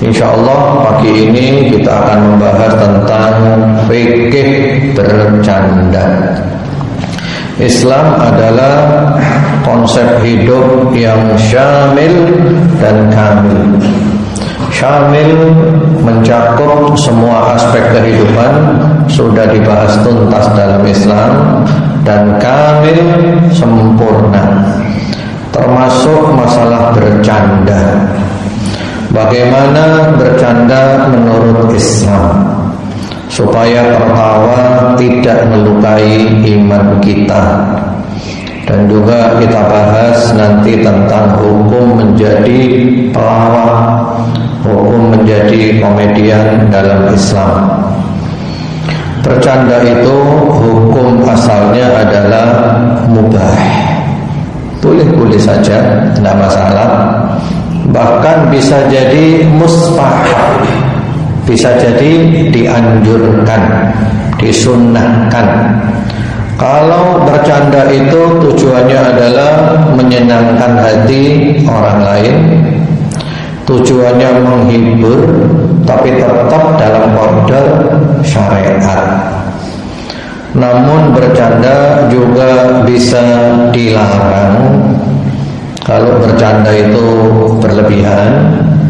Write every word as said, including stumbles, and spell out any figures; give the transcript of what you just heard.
Insyaallah pagi ini kita akan membahas tentang fikih bercanda. Islam adalah konsep hidup yang syamil dan kamil. Syamil mencakup semua aspek kehidupan, sudah dibahas tuntas dalam Islam, dan kamil sempurna, termasuk masalah bercanda. Bagaimana bercanda menurut Islam supaya tertawa tidak melukai iman kita. Dan juga kita bahas nanti tentang hukum menjadi pelawak, hukum menjadi komedian dalam Islam. Bercanda itu hukum asalnya adalah mubah, boleh-boleh saja, tidak masalah. Bahkan bisa jadi mustahab, bisa jadi dianjurkan, disunnahkan. Kalau bercanda itu tujuannya adalah menyenangkan hati orang lain, tujuannya menghibur, tapi tetap dalam koridor syariat. Namun bercanda juga bisa dilarang. Kalau bercanda itu berlebihan,